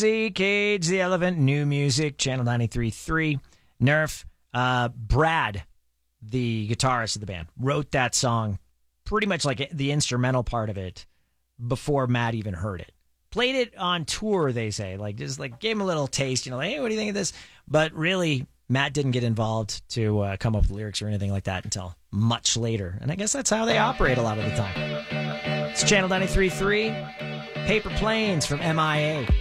Cage the Elephant, new music, Channel 93.3. Nerf, Brad, the guitarist of the band, wrote that song pretty much like the instrumental part of it before Matt even heard it. Played it on tour, they say, like just like gave him a little taste, like, hey, what do you think of this? But really, Matt didn't get involved to come up with lyrics or anything like that until much later. And I guess that's how they operate a lot of the time. It's Channel 93.3, Paper Planes from MIA.